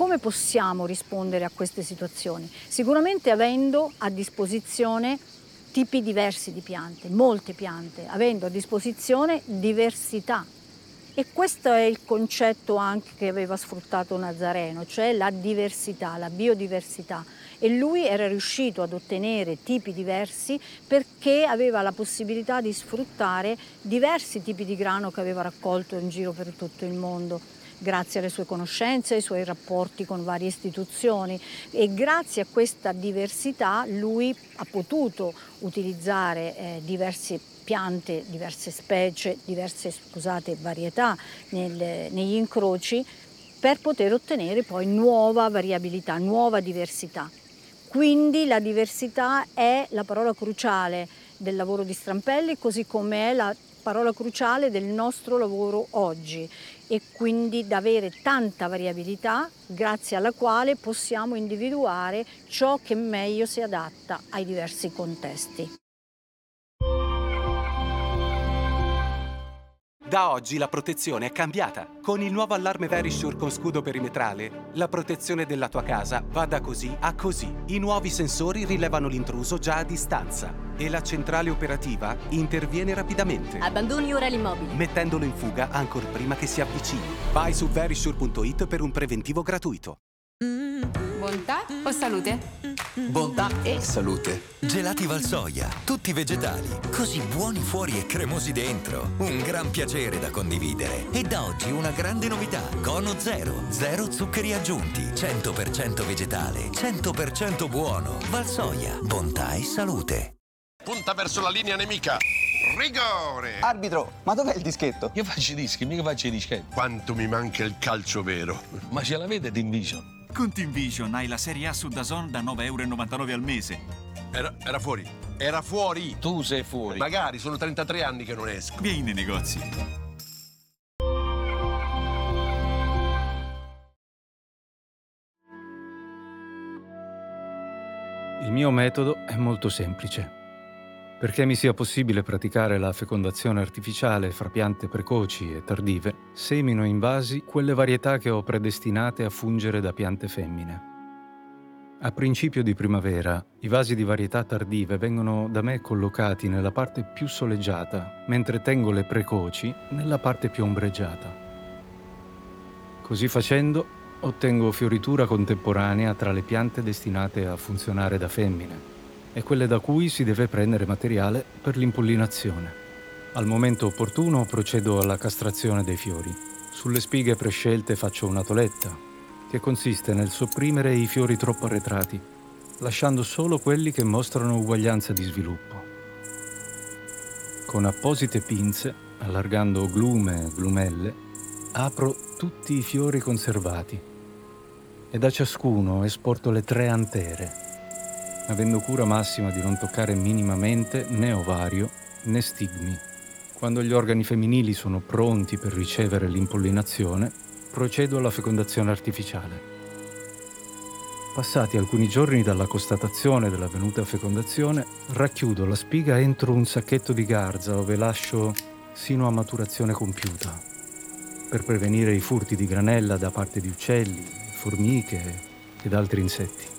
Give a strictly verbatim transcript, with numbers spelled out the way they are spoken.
come possiamo rispondere a queste situazioni? Sicuramente avendo a disposizione tipi diversi di piante, molte piante, avendo a disposizione diversità. E questo è il concetto anche che aveva sfruttato Nazareno, cioè la diversità, la biodiversità. E lui era riuscito ad ottenere tipi diversi perché aveva la possibilità di sfruttare diversi tipi di grano che aveva raccolto in giro per tutto il mondo, grazie alle sue conoscenze, ai suoi rapporti con varie istituzioni, e grazie a questa diversità lui ha potuto utilizzare eh, diverse piante, diverse specie, diverse scusate, varietà nel, negli incroci per poter ottenere poi nuova variabilità, nuova diversità. Quindi la diversità è la parola cruciale del lavoro di Strampelli, così come è la parola cruciale del nostro lavoro oggi, e quindi da avere tanta variabilità grazie alla quale possiamo individuare ciò che meglio si adatta ai diversi contesti. Da oggi la protezione è cambiata. Con il nuovo allarme Verisure con scudo perimetrale, la protezione della tua casa va da così a così. I nuovi sensori rilevano l'intruso già a distanza e la centrale operativa interviene rapidamente, Abbandoni ora l'immobile. mettendolo in fuga ancor prima che si avvicini. Vai su verisure punto it per un preventivo gratuito. Bontà o salute? Bontà e salute. Gelati Valsoia, tutti vegetali, così buoni fuori e cremosi dentro. Un gran piacere da condividere. E da oggi una grande novità: Cono Zero, zero zuccheri aggiunti, cento per cento vegetale, cento per cento buono. Valsoia, bontà e salute. Punta verso la linea nemica. Rigore! Arbitro, ma dov'è il dischetto? Io faccio i dischi, mica faccio i dischetti. Quanto mi manca il calcio vero. Ma ce l'avete TeamVision? Con TeamVision hai la Serie A su DAZN da nove virgola novantanove euro al mese. Era, era fuori. Era fuori. Tu sei fuori. Magari, sono trentatré anni che non esco. Vieni nei negozi. Il mio metodo è molto semplice. Perché mi sia possibile praticare la fecondazione artificiale fra piante precoci e tardive, semino in vasi quelle varietà che ho predestinate a fungere da piante femmine. A principio di primavera, i vasi di varietà tardive vengono da me collocati nella parte più soleggiata, mentre tengo le precoci nella parte più ombreggiata. Così facendo, ottengo fioritura contemporanea tra le piante destinate a funzionare da femmine e quelle da cui si deve prendere materiale per l'impollinazione. Al momento opportuno procedo alla castrazione dei fiori. Sulle spighe prescelte faccio una toletta, che consiste nel sopprimere i fiori troppo arretrati, lasciando solo quelli che mostrano uguaglianza di sviluppo. Con apposite pinze, allargando glume e glumelle, apro tutti i fiori conservati e da ciascuno esporto le tre antere, avendo cura massima di non toccare minimamente né ovario né stigmi. Quando gli organi femminili sono pronti per ricevere l'impollinazione, procedo alla fecondazione artificiale. Passati alcuni giorni dalla constatazione dell'avvenuta fecondazione, racchiudo la spiga entro un sacchetto di garza dove lascio sino a maturazione compiuta, per prevenire i furti di granella da parte di uccelli, formiche ed altri insetti.